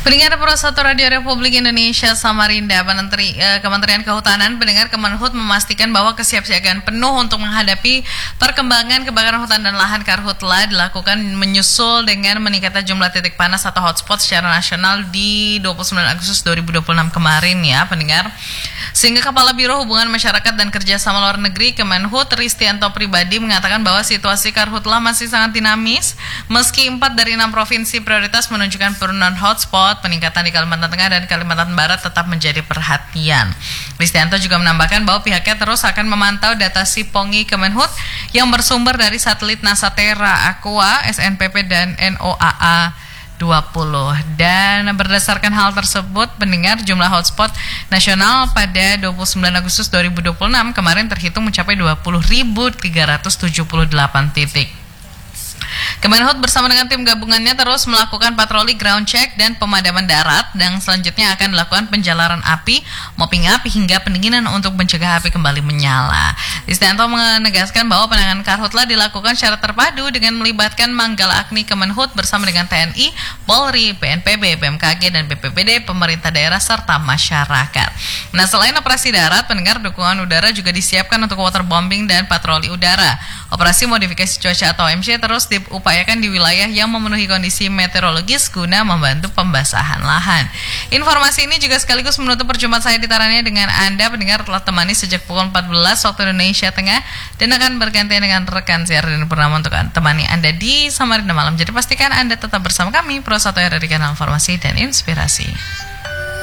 Pendengar Pro 1 Radio Republik Indonesia Samarinda, Kementerian Kehutanan, pendengar Kemenhut memastikan bahwa kesiapsiagaan penuh untuk menghadapi perkembangan kebakaran hutan dan lahan karhutla dilakukan menyusul dengan meningkatnya jumlah titik panas atau hotspot secara nasional di 29 Agustus 2026 kemarin ya pendengar. Sehingga Kepala Biro Hubungan Masyarakat dan Kerjasama Luar Negeri Kemenhut Ristianto pribadi mengatakan bahwa situasi karhutla masih sangat dinamis meski 4 dari 6 provinsi prioritas menunjukkan penurunan hotspot. Peningkatan di Kalimantan Tengah dan Kalimantan Barat tetap menjadi perhatian. Ristianto juga menambahkan bahwa pihaknya terus akan memantau data SIPONGI Kemenhut yang bersumber dari satelit Nasatera, Aqua, SNPP, dan NOAA 20. Dan berdasarkan hal tersebut, pendengar jumlah hotspot nasional pada 29 Agustus 2026 kemarin terhitung mencapai 20.378 titik. Kemenhut bersama dengan tim gabungannya terus melakukan patroli ground check dan pemadaman darat, dan selanjutnya akan dilakukan penjalaran api, mopping up hingga pendinginan untuk mencegah api kembali menyala. Ristianto menegaskan bahwa penanganan karhutla dilakukan secara terpadu dengan melibatkan Manggala Agni Kemenhut bersama dengan TNI, Polri, BNPB, BMKG, dan BPBD, pemerintah daerah, serta masyarakat. Nah, selain operasi darat, pendengar dukungan udara juga disiapkan untuk waterbombing dan patroli udara. Operasi modifikasi cuaca atau OMC terus diupayakan di wilayah yang memenuhi kondisi meteorologis guna membantu pembasahan lahan. Informasi ini juga sekaligus menutup perjumpaan saya di Taranya dengan Anda pendengar telah temani sejak pukul 14 waktu Indonesia Tengah dan akan bergantian dengan rekan siaran Purnama untuk temani Anda di Samarinda Malam. Jadi pastikan Anda tetap bersama kami Pro 1 dari Kanal Informasi dan Inspirasi.